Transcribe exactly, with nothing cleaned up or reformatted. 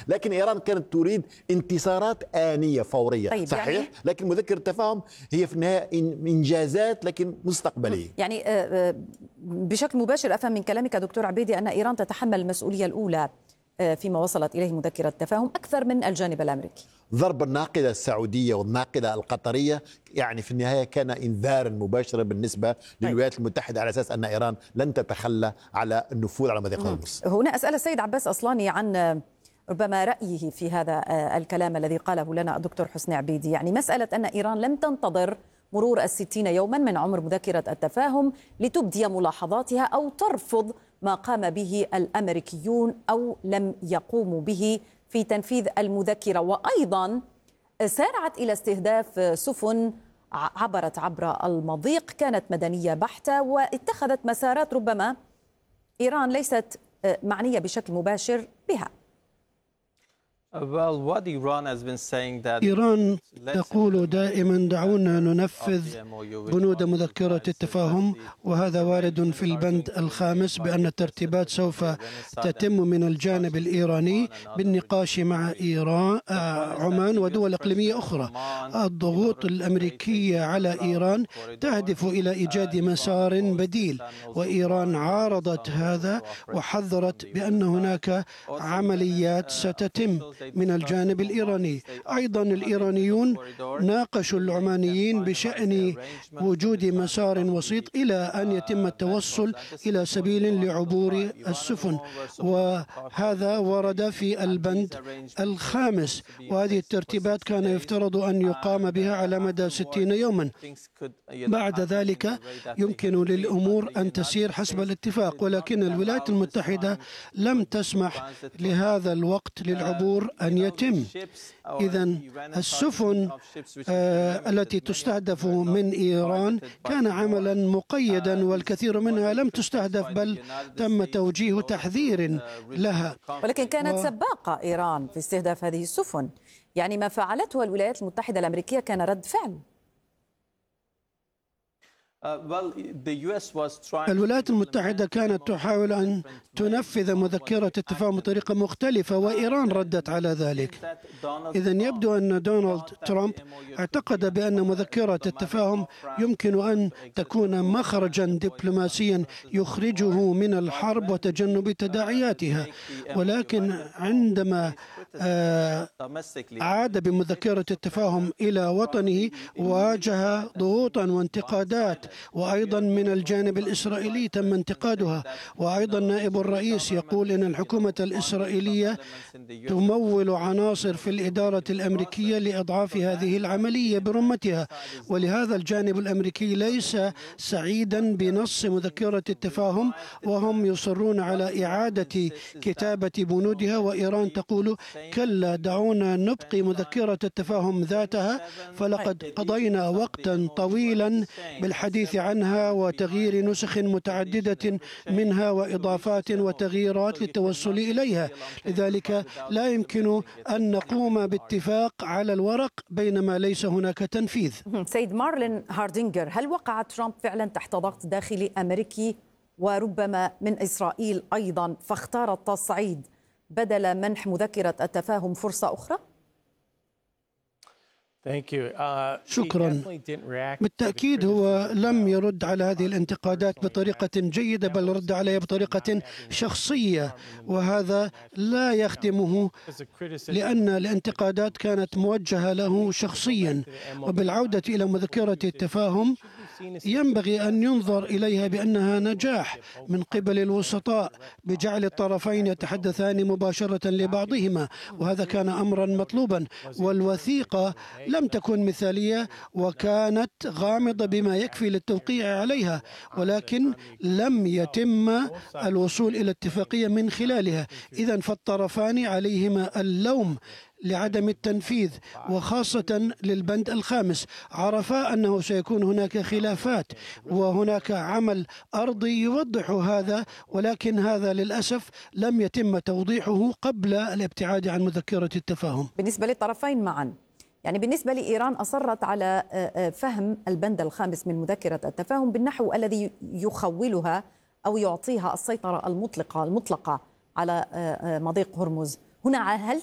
لكن إيران كانت تريد انتصارات آنية فورية. طيب صحيح يعني لكن مذكرة التفاهم هي في النهاية إنجازات لكن مستقبلية. يعني بشكل مباشر أفهم من كلامك دكتور عبيدي أن إيران تتحمل المسؤولية الأولى فيما وصلت إليه مذكرة التفاهم أكثر من الجانب الأمريكي. ضرب الناقدة السعودية والناقدة القطرية يعني في النهاية كان إنذارا مباشرا بالنسبة للولايات المتحدة على أساس أن إيران لن تتخلى على النفوذ على مضيق هرمز. هنا أسأل السيد عباس أصلاني عن ربما رأيه في هذا الكلام الذي قاله لنا الدكتور حسني عبيدي، يعني مسألة أن إيران لم تنتظر مرور الستين يوما من عمر مذكرة التفاهم لتبدي ملاحظاتها أو ترفض ما قام به الأمريكيون أو لم يقوموا به في تنفيذ المذكرة، وأيضا سارعت إلى استهداف سفن عبرت عبر المضيق كانت مدنية بحتة واتخذت مسارات ربما إيران ليست معنية بشكل مباشر بها. إيران تقول دائما دعونا ننفذ بنود مذكرة التفاهم، وهذا وارد في البند الخامس بأن الترتيبات سوف تتم من الجانب الإيراني بالنقاش مع إيران عمان ودول إقليمية أخرى. الضغوط الأمريكية على إيران تهدف إلى إيجاد مسار بديل، وإيران عارضت هذا وحذرت بأن هناك عمليات ستتم من الجانب الإيراني. أيضا الإيرانيون ناقشوا العمانيين بشأن وجود مسار وسيط إلى أن يتم التوصل إلى سبيل لعبور السفن، وهذا ورد في البند الخامس، وهذه الترتيبات كان يفترض أن يقام بها على مدى ستين يوما. بعد ذلك يمكن للأمور أن تسير حسب الاتفاق، ولكن الولايات المتحدة لم تسمح لهذا الوقت للعبور أن يتم. إذن السفن آه التي تستهدف من إيران كان عملا مقيدا، والكثير منها لم تستهدف بل تم توجيه تحذير لها. ولكن كانت و... سباقة إيران في استهداف هذه السفن، يعني ما فعلته الولايات المتحدة الأمريكية كان رد فعل. الولايات المتحدة كانت تحاول أن تنفذ مذكرة التفاهم بطريقة مختلفة، وإيران ردت على ذلك. إذن يبدو أن دونالد ترامب اعتقد بأن مذكرة التفاهم يمكن أن تكون مخرجا دبلوماسيا يخرجه من الحرب وتجنب تداعياتها، ولكن عندما عاد بمذكرة التفاهم إلى وطنه واجه ضغوطا وانتقادات، وأيضا من الجانب الإسرائيلي تم انتقادها. وأيضا نائب الرئيس يقول إن الحكومة الإسرائيلية تمول عناصر في الإدارة الأمريكية لإضعاف هذه العملية برمتها، ولهذا الجانب الأمريكي ليس سعيدا بنص مذكرة التفاهم، وهم يصرون على إعادة كتابة بنودها. وإيران تقول كلا، دعونا نبقي مذكرة التفاهم ذاتها، فلقد قضينا وقتا طويلا بالحديث عنها وتغيير نسخ متعددة منها وإضافات وتغييرات للتوصل إليها، لذلك لا يمكن أن نقوم باتفاق على الورق بينما ليس هناك تنفيذ. سيد مارلين هاردينجر، هل وقع ترامب فعلا تحت ضغط داخلي أمريكي وربما من إسرائيل أيضا فاختار التصعيد بدل منح مذكرة التفاهم فرصة أخرى؟ شكرا. بالتأكيد هو لم يرد على هذه الانتقادات بطريقة جيدة، بل رد عليها بطريقة شخصية، وهذا لا يخدمه لأن الانتقادات كانت موجهة له شخصيا. وبالعودة إلى مذكرة التفاهم ينبغي أن ينظر إليها بأنها نجاح من قبل الوسطاء بجعل الطرفين يتحدثان مباشرة لبعضهما، وهذا كان أمرا مطلوبا. والوثيقة لم تكن مثالية وكانت غامضة بما يكفي للتوقيع عليها، ولكن لم يتم الوصول إلى اتفاقية من خلالها. إذن فالطرفان عليهما اللوم لعدم التنفيذ، وخاصة للبند الخامس. عرفا أنه سيكون هناك خلافات وهناك عمل أرضي يوضح هذا، ولكن هذا للأسف لم يتم توضيحه قبل الابتعاد عن مذكرة التفاهم. بالنسبة للطرفين معا، يعني بالنسبة لإيران أصرت على فهم البند الخامس من مذكرة التفاهم بالنحو الذي يخولها أو يعطيها السيطرة المطلقة المطلقة على مضيق هرمز. هنا هل